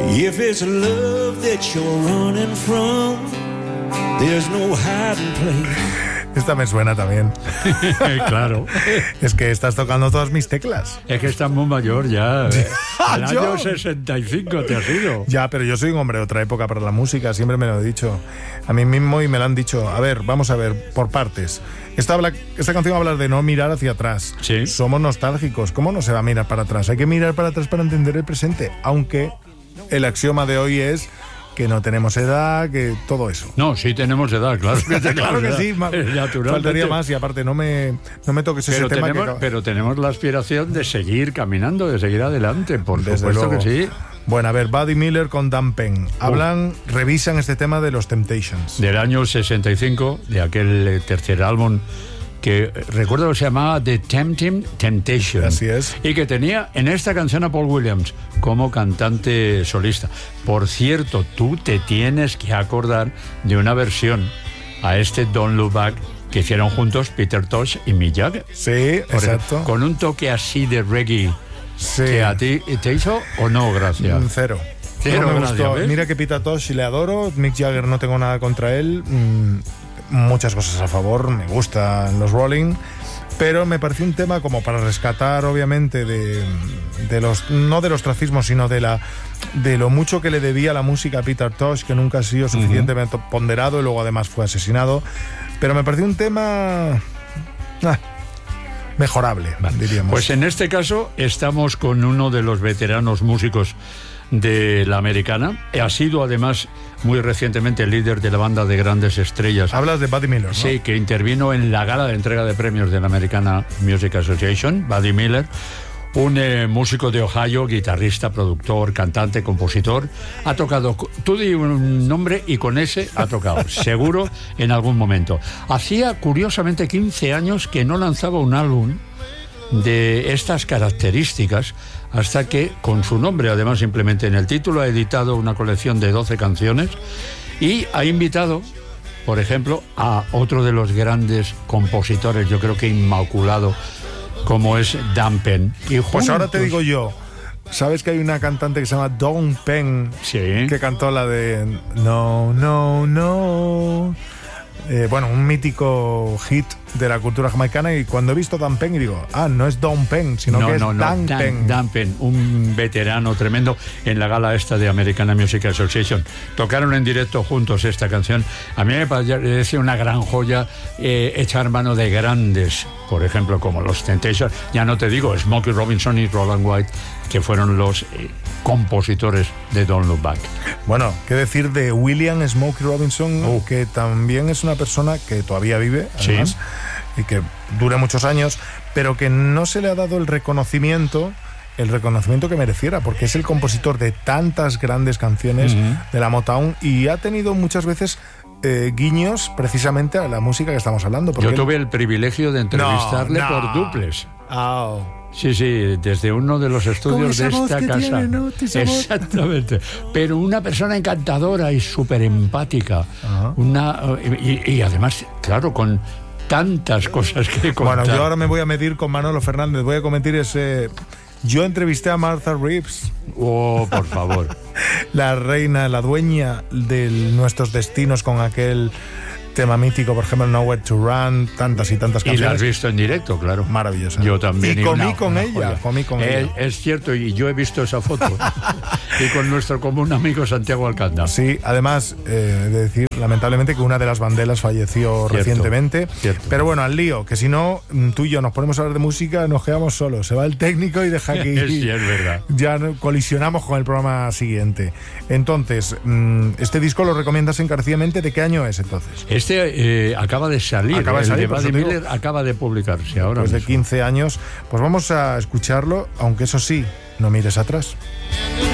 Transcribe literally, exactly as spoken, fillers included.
If it's love that you're running from, there's no hiding place. Esta me suena también. Claro. Es que estás tocando todas mis teclas. Es que estás muy mayor ya. ¿eh? El ¿Yo? año sesenta y cinco te has ido. Ya, pero yo soy un hombre de otra época para la música, siempre me lo he dicho. A mí mismo y me lo han dicho. A ver, vamos a ver, por partes. Esta, habla, esta canción habla de no mirar hacia atrás. Sí. Somos nostálgicos. ¿Cómo no se va a mirar para atrás? Hay que mirar para atrás para entender el presente. Aunque el axioma de hoy es que no tenemos edad, que todo eso. No, sí tenemos edad, claro. Que Claro que edad. sí, ma- faltaría más y aparte no me, no me toques ese Pero tema tenemos, que... pero tenemos la aspiración de seguir caminando, de seguir adelante, por Desde supuesto luego. que sí. Bueno, a ver, Buddy Miller con Dan Penn. Hablan, uh. revisan este tema de los Temptations. Del año sesenta y cinco, de aquel eh, tercer álbum que eh, recuerdo que se llamaba The Tempting Temptation. Así es. Y que tenía en esta canción a Paul Williams como cantante solista. Por cierto, tú te tienes que acordar de una versión a este Don't Look Back que hicieron juntos Peter Tosh y Mick Jagger. Sí, Por exacto. ejemplo, con un toque así de reggae. Sí. ¿Que a ti te hizo o no, gracias? Cero. Cero, no me gracias, gustó. ¿ves? Mira que Peter Tosh le adoro, Mick Jagger no tengo nada contra él, mm, muchas cosas a favor, me gustan los Rolling, pero me pareció un tema como para rescatar, obviamente, de, de los no del ostracismo, sino de la de lo mucho que le debía la música a Peter Tosh, que nunca ha sido suficientemente uh-huh. ponderado y luego además fue asesinado. Pero me pareció un tema ah, mejorable, vale. diríamos. Pues en este caso estamos con uno de los veteranos músicos de la americana. Ha sido además muy recientemente el líder de la banda de grandes estrellas. Hablas de Buddy Miller, ¿no? Sí, que intervino en la gala de entrega de premios de la American Music Association. Buddy Miller, un eh, músico de Ohio, guitarrista, productor, cantante, compositor. Ha tocado, tú di un nombre y con ese ha tocado, seguro, en algún momento. Hacía curiosamente quince años que no lanzaba un álbum de estas características, hasta que con su nombre, además simplemente en el título, ha editado una colección de doce canciones y ha invitado, por ejemplo, a otro de los grandes compositores, yo creo que inmaculado, como es Dan Penn. Y juntos... Pues ahora te digo yo, ¿sabes que hay una cantante que se llama Dawn Penn? Sí. Que cantó la de No, no, no... Eh, bueno, un mítico hit de la cultura jamaicana, y cuando he visto Dan Penn y digo, ah, no es Dawn Penn, sino no, que es no, no, Dan, Dan Penn. Dan Penn, un veterano tremendo en la gala esta de American Music Association. Tocaron en directo juntos esta canción. A mí me parece una gran joya, eh, echar mano de grandes, por ejemplo, como los Temptations. Ya no te digo, Smokey Robinson y Roland White, que fueron los eh, compositores de Don't Look Back. Bueno, qué decir de William Smokey Robinson, oh. que también es una persona que todavía vive, además, sí. y que dura muchos años, pero que no se le ha dado el reconocimiento, el reconocimiento que mereciera, porque es el compositor de tantas grandes canciones uh-huh. de la Motown, y ha tenido muchas veces eh, guiños precisamente a la música que estamos hablando. Yo tuve él... el privilegio de entrevistarle no, no. por duples. Oh. Sí, sí, desde uno de los estudios de esta casa. Tiene, ¿no? Exactamente. Pero una persona encantadora y súper empática. Uh-huh. Una, y, y además, claro, con tantas cosas que contar. Bueno, yo ahora me voy a medir con Manolo Fernández. Voy a comentar ese... Yo entrevisté a Martha Reeves. Oh, por favor. La reina, la dueña de nuestros destinos, con aquel tema mítico, por ejemplo, Nowhere to Run, tantas y tantas canciones. Y la has visto en directo, claro. Maravillosa. Yo también. Y, y comí una, con una ella, comí con es, ella. Es cierto, y yo he visto esa foto. Y con nuestro común amigo Santiago Alcántara. Sí, además, eh, de decir, lamentablemente, que una de las banderas falleció cierto, recientemente. Cierto. Pero bueno, al lío, que si no, tú y yo nos ponemos a hablar de música, nos quedamos solos. Se va el técnico y deja aquí. Sí, es verdad. Ya colisionamos con el programa siguiente. Entonces, este disco lo recomiendas encarecidamente. ¿De qué año es entonces? Este eh, acaba de salir. Acaba de salir. El de Buddy Miller acaba de publicarse ahora. Después de quince años. Pues vamos a escucharlo, aunque eso sí, no mires atrás.